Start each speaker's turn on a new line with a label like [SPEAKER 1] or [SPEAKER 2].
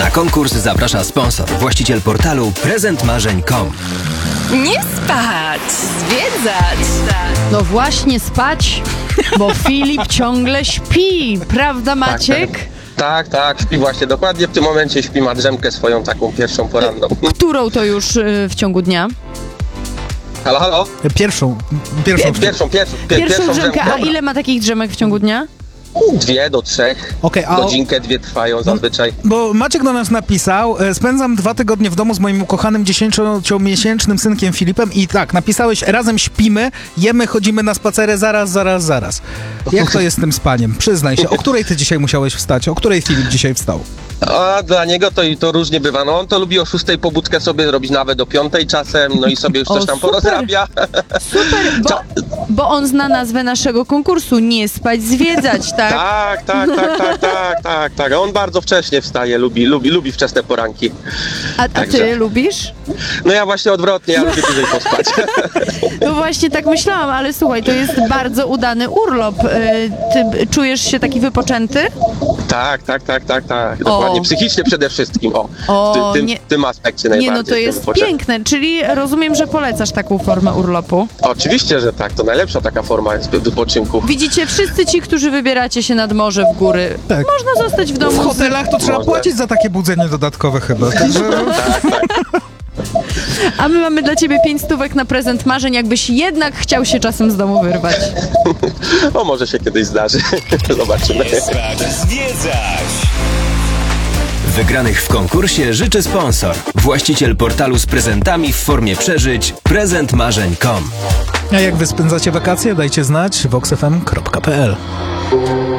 [SPEAKER 1] Na konkurs zaprasza sponsor, właściciel portalu prezentmarzeń.com.
[SPEAKER 2] Nie spać, zwiedzać.
[SPEAKER 3] No właśnie spać, bo Filip ciągle śpi, prawda Maciek?
[SPEAKER 4] Tak, śpi właśnie. Dokładnie w tym momencie śpi, ma drzemkę swoją taką pierwszą poranną.
[SPEAKER 3] Którą to już w ciągu dnia?
[SPEAKER 4] Halo?
[SPEAKER 5] Pierwszą
[SPEAKER 3] Pierwszą drzemkę, a ile ma takich drzemek w ciągu dnia?
[SPEAKER 4] 2 do 3.
[SPEAKER 5] Okej, a
[SPEAKER 4] Godzinkę, 2 trwają zazwyczaj.
[SPEAKER 5] bo Maciek do nas napisał, spędzam 2 tygodnie w domu z moim ukochanym 10-miesięcznym synkiem Filipem i tak, napisałeś, razem śpimy, jemy, chodzimy na spacery, zaraz. Jak to jest z tym spaniem? Przyznaj się, o której ty dzisiaj musiałeś wstać? O której Filip dzisiaj wstał?
[SPEAKER 4] A dla niego to różnie bywa. No on to lubi o 6 pobudkę sobie robić, nawet o 5 czasem, no i sobie już coś tam
[SPEAKER 3] super.
[SPEAKER 4] porozrabia.
[SPEAKER 3] Super, bo on zna nazwę naszego konkursu, nie spać, zwiedzać, tak?
[SPEAKER 4] Tak. On bardzo wcześnie wstaje, lubi wczesne poranki.
[SPEAKER 3] A
[SPEAKER 4] Także.
[SPEAKER 3] ty lubisz?
[SPEAKER 4] No ja właśnie odwrotnie, ja lubię dłużej pospać.
[SPEAKER 3] No właśnie tak myślałam, ale słuchaj, to jest bardzo udany urlop. Ty czujesz się taki wypoczęty?
[SPEAKER 4] Tak. Dokładnie. Psychicznie przede wszystkim. W tym aspekcie najbardziej.
[SPEAKER 3] Nie, no to jest piękne, czyli rozumiem, że polecasz taką formę urlopu.
[SPEAKER 4] Oczywiście, że tak. To najlepsza taka forma jest wypoczynku.
[SPEAKER 3] Widzicie, wszyscy ci, którzy wybieracie się nad morze w góry,
[SPEAKER 5] Tak.
[SPEAKER 3] można zostać w domu.
[SPEAKER 5] W hotelach to trzeba płacić za takie budzenie dodatkowe chyba. Także...
[SPEAKER 3] A my mamy dla ciebie 5 stówek na prezent marzeń, jakbyś jednak chciał się czasem z domu wyrwać.
[SPEAKER 4] O, może się kiedyś zdarzy. Zobaczymy.
[SPEAKER 1] Nie spać, zwiedzać. Wygranych w konkursie życzy sponsor, właściciel portalu z prezentami w formie przeżyć prezentmarzeń.com.
[SPEAKER 5] A jak wy spędzacie wakacje? Dajcie znać voxfm.pl.